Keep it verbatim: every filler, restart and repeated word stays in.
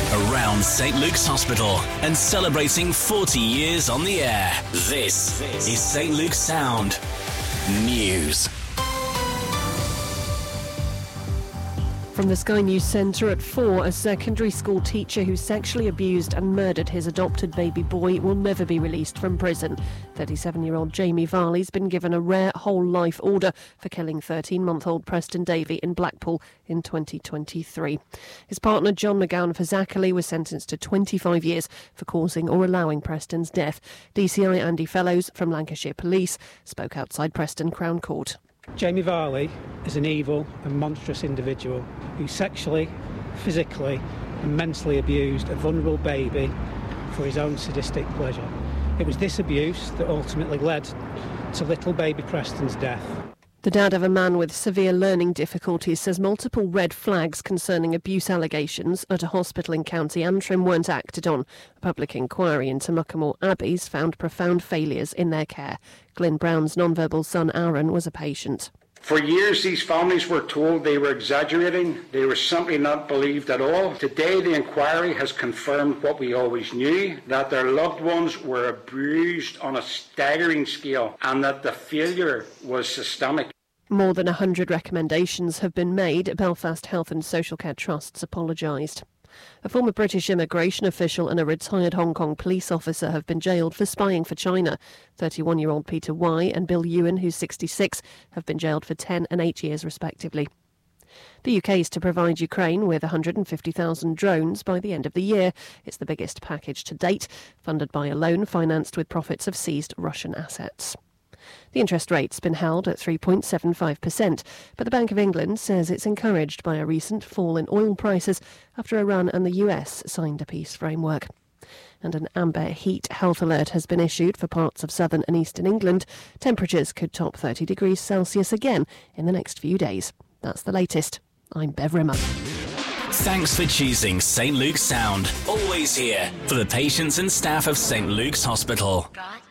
around Saint Luke's Hospital and celebrating forty years on the air. This is Saint Luke's Sound News. From the Sky News Centre at four, a secondary school teacher who sexually abused and murdered his adopted baby boy will never be released from prison. thirty-seven-year-old Jamie Varley's been given a rare whole-life order for killing thirteen-month-old Preston Davey in Blackpool in twenty twenty-three. His partner John McGowan Fazakerley was sentenced to twenty-five years for causing or allowing Preston's death. D C I Andy Fellows from Lancashire Police spoke outside Preston Crown Court. Jamie Varley is an evil and monstrous individual who sexually, physically and mentally abused a vulnerable baby for his own sadistic pleasure. It was this abuse that ultimately led to little baby Preston's death. The dad of a man with severe learning difficulties says multiple red flags concerning abuse allegations at a hospital in County Antrim weren't acted on. A public inquiry into Muckamore Abbeys found profound failures in their care. Glyn Brown's non-verbal son Aaron was a patient. For years, these families were told they were exaggerating. They were simply not believed at all. Today, the inquiry has confirmed what we always knew, that their loved ones were abused on a staggering scale and that the failure was systemic. More than one hundred recommendations have been made. Belfast Health and Social Care Trusts apologised. A former British immigration official and a retired Hong Kong police officer have been jailed for spying for China. thirty-one-year-old Peter Y and Bill Ewan, who's sixty-six, have been jailed for ten and eight years respectively. The U K is to provide Ukraine with one hundred fifty thousand drones by the end of the year. It's the biggest package to date, funded by a loan financed with profits of seized Russian assets. The interest rate's been held at three point seven five percent, but the Bank of England says it's encouraged by a recent fall in oil prices after Iran and the U S signed a peace framework. And an amber heat health alert has been issued for parts of southern and eastern England. Temperatures could top thirty degrees Celsius again in the next few days. That's the latest. I'm Bev Rimmer. Thanks for choosing Saint Luke's Sound. Always here for the patients and staff of Saint Luke's Hospital. God.